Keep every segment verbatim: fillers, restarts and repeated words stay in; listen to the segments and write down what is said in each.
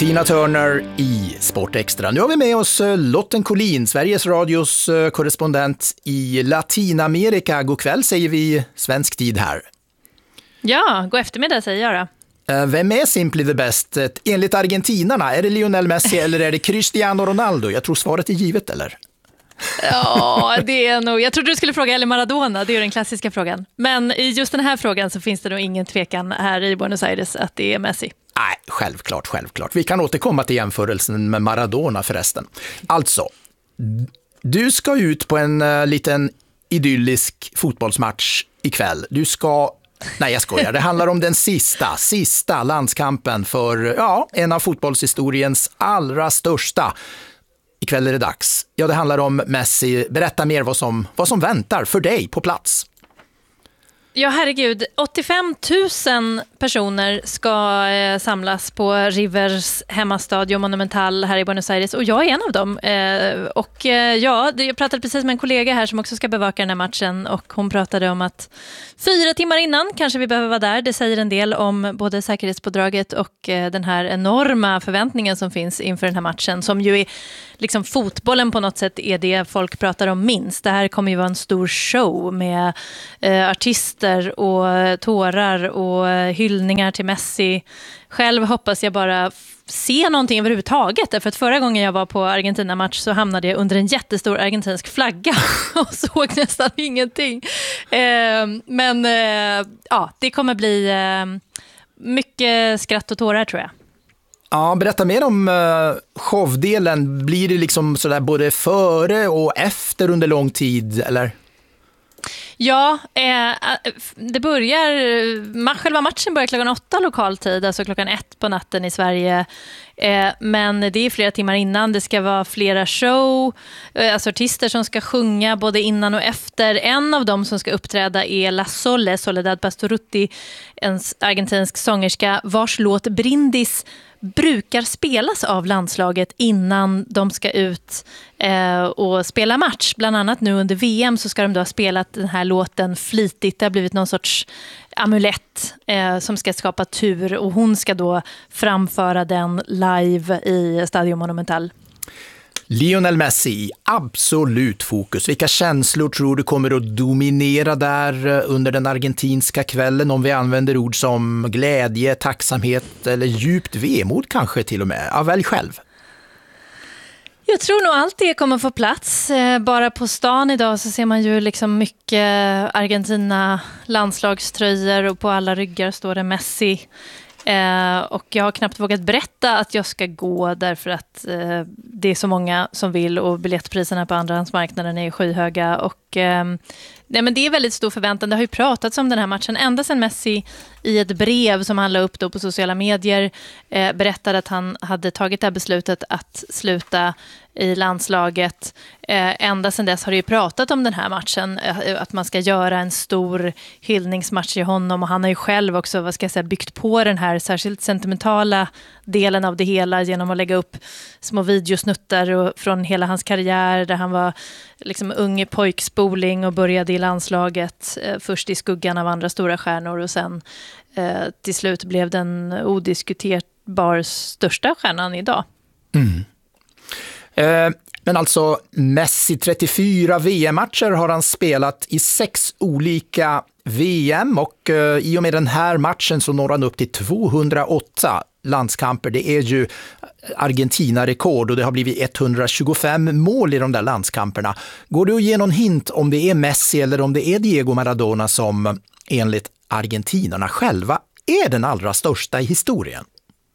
Tina Turner i Sport Extra. Nu har vi med oss Lotten Collin, Sveriges Radios korrespondent i Latinamerika. God kväll säger vi svensk tid här. Ja, god eftermiddag säger jag då. Vem är simply the best? Enligt argentinarna, är det Lionel Messi eller är det Cristiano Ronaldo? Jag tror svaret är givet, eller? Ja, det är nog. Jag trodde du skulle fråga eller Maradona, det är den klassiska frågan. Men i just den här frågan så finns det nog ingen tvekan här i Buenos Aires att det är Messi. Nej, självklart, självklart. Vi kan återkomma till jämförelsen med Maradona förresten. Alltså, du ska ut på en uh, liten idyllisk fotbollsmatch ikväll. Du ska... Nej, jag skojar. Det handlar om den sista, sista landskampen för ja, en av fotbollshistoriens allra största. Ikväll är det dags. Ja, det handlar om Messi. Berätta mer vad som, vad som väntar för dig på plats. Ja, herregud. åttiofem tusen personer ska eh, samlas på Rivers hemmastadio Monumental här i Buenos Aires. Och jag är en av dem. Eh, och eh, ja, jag pratade precis med en kollega här som också ska bevaka den här matchen. Och hon pratade om att fyra timmar innan kanske vi behöver vara där. Det säger en del om både säkerhetspådraget och eh, den här enorma förväntningen som finns inför den här matchen. Som ju är liksom fotbollen på något sätt är det folk pratar om minst. Det här kommer ju vara en stor show med eh, artister och tårar och hyllningar till Messi. Själv hoppas jag bara se någonting överhuvudtaget. Därför att förra gången jag var på Argentina-match så hamnade jag under en jättestor argentinsk flagga och såg nästan ingenting. Eh, men eh, ja, det kommer bli eh, mycket skratt och tårar tror jag. Ja, berätta mer om uh, showdelen. Blir det liksom sådär både före och efter under lång tid, eller? Ja, eh, det börjar, själva matchen börjar klockan åtta lokal tid, alltså klockan ett på natten i Sverige. Eh, men det är flera timmar innan, det ska vara flera show, eh, alltså artister som ska sjunga både innan och efter. En av dem som ska uppträda är La Sole, Soledad Pastorutti, en argentinsk sångerska vars låt Brindis brukar spelas av landslaget innan de ska ut eh, och spela match. Bland annat nu under V M så ska de då ha spelat den här låten flitigt. Det har blivit någon sorts amulett eh, som ska skapa tur och hon ska då framföra den live i Stadio Monumental. Lionel Messi, absolut fokus. Vilka känslor tror du kommer att dominera där under den argentinska kvällen, om vi använder ord som glädje, tacksamhet eller djupt vemod kanske till och med? Ja, välj själv. Jag tror nog allt det kommer få plats. Bara på stan idag så ser man ju liksom mycket Argentina landslagströjor och på alla ryggar står det Messi. Eh, och jag har knappt vågat berätta att jag ska gå därför att eh, det är så många som vill och biljettpriserna på andrahandsmarknaden är skyhöga och eh, nej, men det är väldigt stor förväntan. Det har ju pratats om den här matchen ända sedan Messi i ett brev som han la upp då på sociala medier eh, berättade att han hade tagit det här beslutet att sluta i landslaget. Eh, ända sedan dess har det ju pratat om den här matchen, eh, att man ska göra en stor hyllningsmatch i honom och han har ju själv också, vad ska jag säga, byggt på den här särskilt sentimentala delen av det hela genom att lägga upp små videosnuttar och, från hela hans karriär där han var liksom ung pojkspoling och började i landslaget eh, först i skuggan av andra stora stjärnor och sen eh, till slut blev den odiskuterbar största stjärnan idag. Mm. Eh, men alltså Messi, trettiofyra V M-matcher har han spelat i sex olika V M och eh, i och med den här matchen så når han upp till tvåhundraåtta landskamper. Det är ju Argentina-rekord och det har blivit etthundratjugofem mål i de där landskamperna. Går du att ge någon hint om det är Messi eller om det är Diego Maradona som enligt argentinarna själva är den allra största i historien?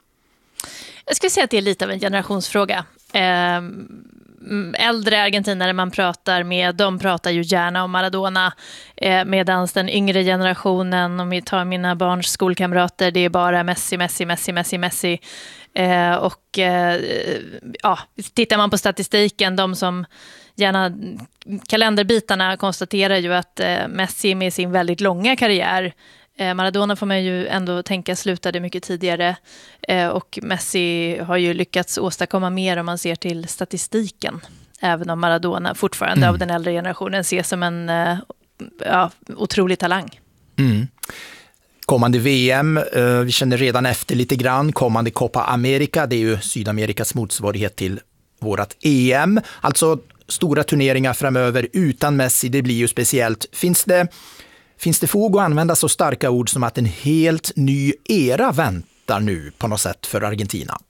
Jag skulle säga att det är lite av en generationsfråga. Eh, äldre argentinare man pratar med, de pratar ju gärna om Maradona, eh, medan den yngre generationen, om vi tar mina barns skolkamrater, det är bara Messi, Messi, Messi, Messi, Messi. Eh, och eh, ja, tittar man på statistiken, de som gärna kalenderbitarna konstaterar ju att eh, Messi med sin väldigt långa karriär, Maradona får man ju ändå tänka slutade mycket tidigare och Messi har ju lyckats åstadkomma mer om man ser till statistiken, även om Maradona fortfarande mm. av den äldre generationen ses som en ja, otrolig talang. Mm. kommande V M. Vi känner redan efter lite grann. Kommande Copa America, det är ju Sydamerikas motsvarighet till vårat E M. Alltså stora turneringar framöver utan Messi, det blir ju speciellt. Finns det, finns det fog att använda så starka ord som att en helt ny era väntar nu på något sätt för Argentina?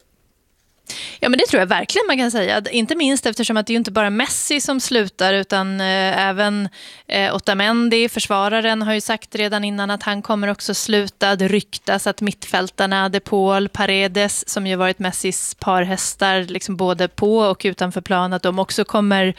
Ja, men det tror jag verkligen man kan säga. Inte minst eftersom att det är ju inte bara Messi som slutar utan eh, även eh, Otamendi, försvararen, har ju sagt redan innan att han kommer också sluta. Det ryktas att mittfältarna De Paul, Paredes, som ju varit Messis parhästar liksom både på och utanför plan, att de också kommer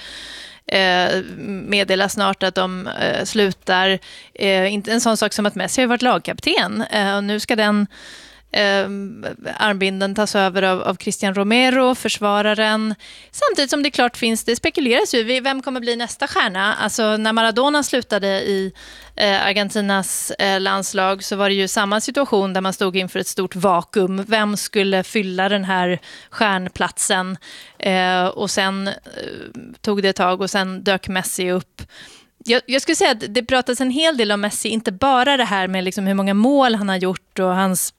eh, meddela snart att de eh, slutar. Eh, inte en sån sak som att Messi har varit lagkapten eh, och nu ska den Eh, armbinden tas över av, av Christian Romero, försvararen. Samtidigt som det klart finns, det spekuleras ju, vem kommer bli nästa stjärna? Alltså när Maradona slutade i eh, Argentinas eh, landslag så var det ju samma situation där man stod inför ett stort vakuum. Vem skulle fylla den här stjärnplatsen? Eh, och sen eh, tog det ett tag och sen dök Messi upp. Jag, jag skulle säga att det pratas en hel del om Messi, inte bara det här med liksom hur många mål han har gjort och hans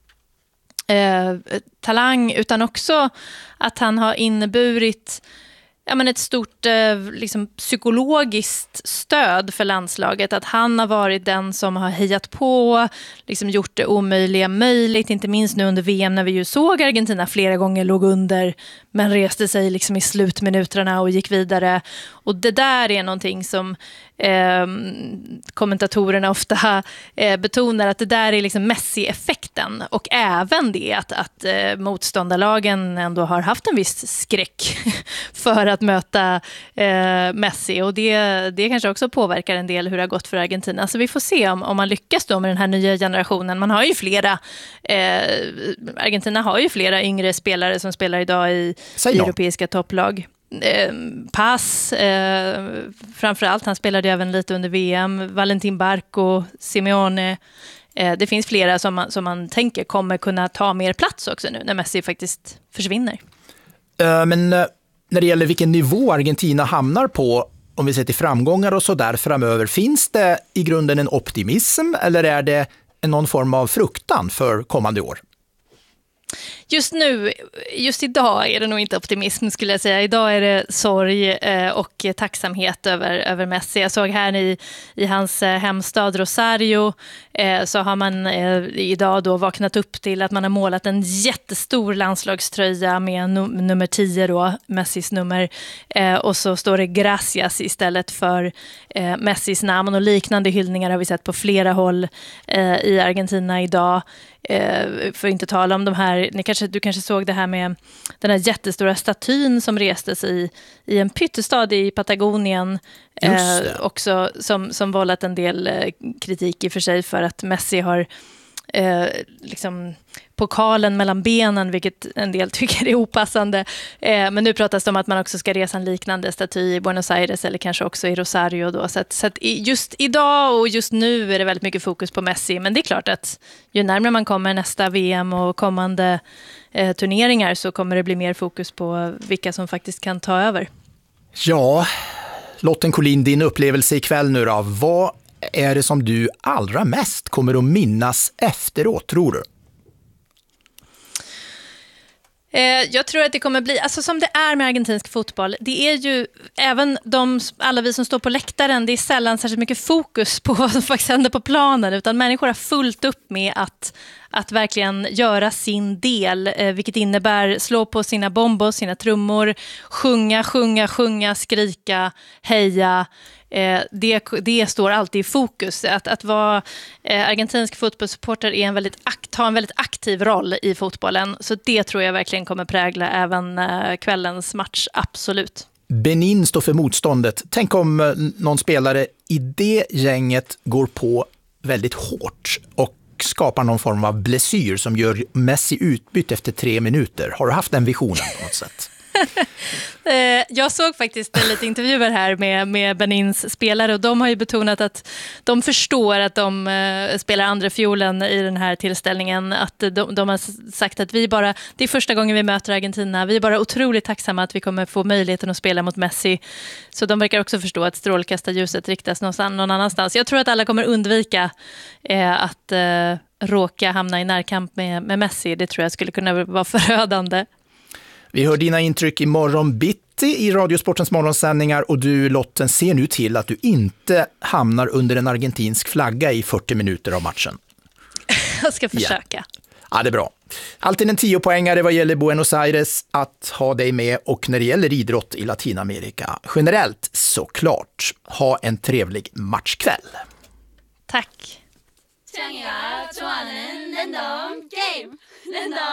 Eh, talang, utan också att han har inneburit ja, men ett stort eh, liksom, psykologiskt stöd för landslaget. Att han har varit den som har hejat på, liksom, gjort det omöjliga möjligt. Inte minst nu under V M när vi ju såg Argentina flera gånger låg under men reste sig liksom i slutminuterna och gick vidare. Och det där är någonting som eh, kommentatorerna ofta eh, betonar, att det där är liksom Messi-effekten. Och även det att, att eh, motståndarlagen ändå har haft en viss skräck för att möta eh, Messi. Och det, det kanske också påverkar en del hur det har gått för Argentina. Så vi får se om, om man lyckas då med den här nya generationen. Man har ju flera, eh, Argentina har ju flera yngre spelare som spelar idag i europeiska topplag. Eh, Pass, eh, framförallt, han spelade även lite under V M. Valentin Barco, Simeone. Eh, det finns flera som man, som man tänker kommer kunna ta mer plats också nu när Messi faktiskt försvinner. Uh, men uh, när det gäller vilken nivå Argentina hamnar på, om vi ser till framgångar och så där framöver, finns det i grunden en optimism eller är det någon form av fruktan för kommande år? Just nu, just idag är det nog inte optimism skulle jag säga. Idag är det sorg eh, och tacksamhet över, över Messi. Jag såg här i, i hans eh, hemstad Rosario eh, så har man eh, idag då vaknat upp till att man har målat en jättestor landslagströja med num- nummer tio då, Messis nummer. Eh, och så står det Gracias istället för eh, Messis namn, och liknande hyllningar har vi sett på flera håll eh, i Argentina idag. Eh, för att inte tala om de här, ni kanske, du kanske såg det här med den här jättestora statyn som restes i, i en pyttestad i Patagonien eh, också, som, som vållat en del eh, kritik i för sig för att Messi har eh, liksom pokalen mellan benen, vilket en del tycker är opassande. Eh, men nu pratas det om att man också ska resa en liknande staty i Buenos Aires eller kanske också i Rosario då. Så att, så att just idag och just nu är det väldigt mycket fokus på Messi. Men det är klart att ju närmare man kommer nästa V M och kommande eh, turneringar så kommer det bli mer fokus på vilka som faktiskt kan ta över. Ja, Lotten Collin, din upplevelse ikväll nu då. Vad är det som du allra mest kommer att minnas efteråt, tror du? Jag tror att det kommer bli, alltså som det är med argentinsk fotboll, det är ju även de, alla vi som står på läktaren, det är sällan särskilt mycket fokus på vad som faktiskt händer på planen, utan människor har fullt upp med att, att verkligen göra sin del, vilket innebär slå på sina bombos, sina trummor, sjunga, sjunga, sjunga, skrika, heja. Eh, det, det står alltid i fokus. Att, att vara eh, argentinsk fotbollssupporter är en väldigt akt, har en väldigt aktiv roll i fotbollen. Så det tror jag verkligen kommer prägla även eh, kvällens match, absolut. Benin står för motståndet. Tänk om eh, någon spelare i det gänget går på väldigt hårt och skapar någon form av blessyr som gör Messi utbytt efter tre minuter. Har du haft den visionen på något sätt? Jag såg faktiskt lite intervjuer här med, med Benins spelare och de har ju betonat att de förstår att de uh, spelar andra fiolen i den här tillställningen. Att de, de har sagt att vi bara, det är första gången vi möter Argentina. Vi är bara otroligt tacksamma att vi kommer få möjligheten att spela mot Messi. Så de verkar också förstå att strålkastarljuset riktas någon, någon annanstans. Jag tror att alla kommer undvika uh, att uh, råka hamna i närkamp med, med Messi. Det tror jag skulle kunna vara förödande. Vi hör dina intryck imorgon bitti i Radiosportens morgonsändningar och du, Lotten, ser nu till att du inte hamnar under en argentinsk flagga i fyrtio minuter av matchen. Jag ska försöka. Ja, ja det är bra. Alltid en tiopoängare vad gäller Buenos Aires att ha dig med och när det gäller idrott i Latinamerika generellt såklart. Ha en trevlig matchkväll. Tack.